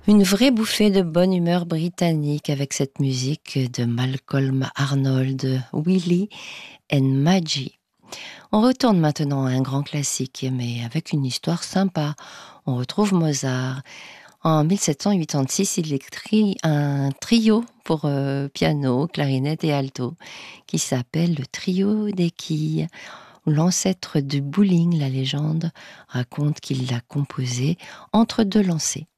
Une vraie bouffée de bonne humeur britannique avec cette musique de Malcolm Arnold, Willie and Maggie. On retourne maintenant à un grand classique, mais avec une histoire sympa. On retrouve Mozart. En 1786, il écrit un trio pour piano, clarinette et alto, qui s'appelle le trio des quilles. L'ancêtre du bowling, la légende, raconte qu'il l'a composé entre deux lancers.